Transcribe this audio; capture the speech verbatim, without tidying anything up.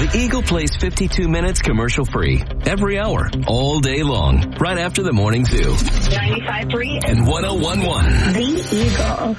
The Eagle plays fifty-two minutes commercial free every hour, all day long, right after the morning zoo. ninety-five point three and one oh one point one. The Eagle.